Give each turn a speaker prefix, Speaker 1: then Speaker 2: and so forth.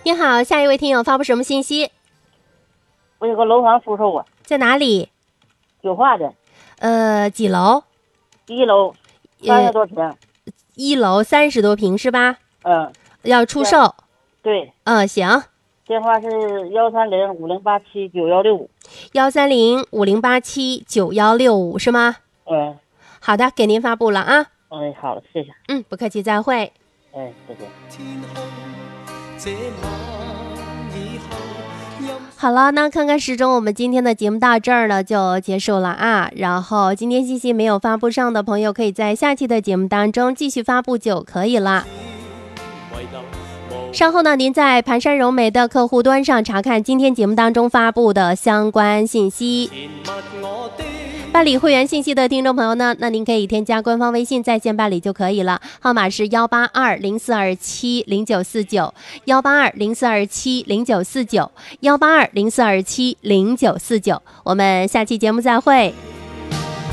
Speaker 1: 你好，下一位听友发布什么信息？
Speaker 2: 我有个楼房出售啊，
Speaker 1: 在哪里？
Speaker 2: 九化的
Speaker 1: 几楼
Speaker 2: ，1楼30多平。
Speaker 1: ？1楼30多平是吧？要出售。
Speaker 2: 对。
Speaker 1: 行。
Speaker 2: 电话是13050879165。
Speaker 1: 13050879165是吗？好的，给您发布了啊。
Speaker 2: 好了，谢谢。
Speaker 1: 不客气，再会。
Speaker 2: 再见。
Speaker 1: 好了，那看看时钟，我们今天的节目到这儿呢就结束了啊。然后今天信息没有发布上的朋友，可以在下期的节目当中继续发布就可以了。稍后呢，您在盘山柔美的客户端上查看今天节目当中发布的相关信息。办理会员信息的听众朋友呢，那您可以添加官方微信在线办理就可以了，号码是18204270949，18204270949，18204270949。我们下期节目再会。